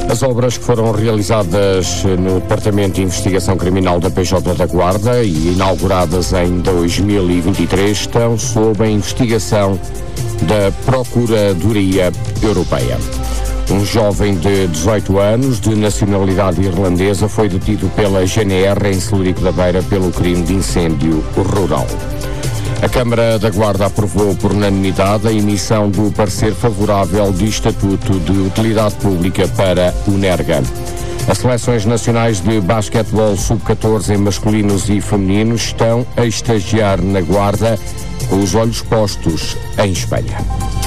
As obras que foram realizadas no Departamento de Investigação Criminal da PJ da Guarda e inauguradas em 2023 estão sob a investigação da Procuradoria Europeia. Um jovem de 18 anos, de nacionalidade irlandesa, foi detido pela GNR em Celurico da Beira pelo crime de incêndio rural. A Câmara da Guarda aprovou por unanimidade a emissão do parecer favorável de Estatuto de Utilidade Pública para o NERGA. As seleções nacionais de basquetebol sub-14 em masculinos e femininos estão a estagiar na Guarda com os olhos postos em Espanha.